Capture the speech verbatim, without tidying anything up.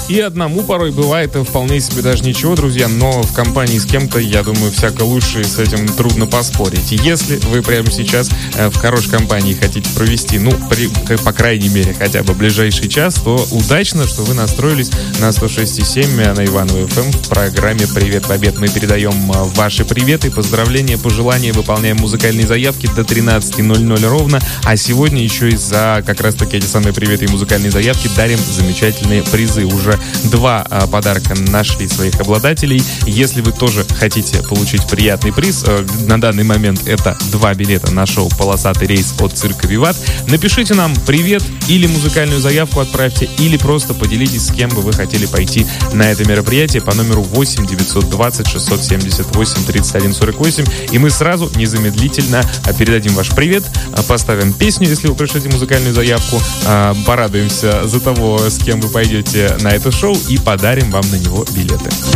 И одному порой бывает вполне себе даже ничего, друзья, но в компании с кем-то, я думаю, всяко лучше, и с этим трудно поспорить. Если вы прямо сейчас в хорошей компании хотите провести, ну, при, по крайней мере, хотя бы ближайший час, то удачно, что вы настроились на сто шесть и семь на Иваново эф эм в программе «Привет, Побед». Мы передаем ваши приветы, поздравления, пожелания, выполняем музыкальные заявки до тринадцати ноль-ноль ровно, а сегодня еще и за как раз-таки эти самые приветы и музыкальные заявки дарим замечательные призы. Уже два а, подарка нашли своих обладателей. Если вы тоже хотите получить приятный приз, э, на данный момент это два билета на шоу «Полосатый рейс» от цирка «Виват». Напишите нам привет или музыкальную заявку отправьте, или просто поделитесь, с кем бы вы хотели пойти на это мероприятие по номеру восемь девятьсот двадцать шестьсот семьдесят восемь тридцать один сорок восемь, и мы сразу незамедлительно передадим ваш привет, поставим песню, если вы пришлете музыкальную заявку, порадуемся за того, с кем вы пойдете на это шоу, и подарим вам на него билеты.